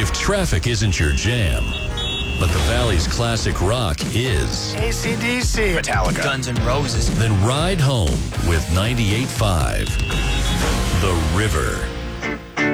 If traffic isn't your jam, but the Valley's classic rock is, AC/DC, Metallica, Guns N' Roses, then ride home with 98.5 The River.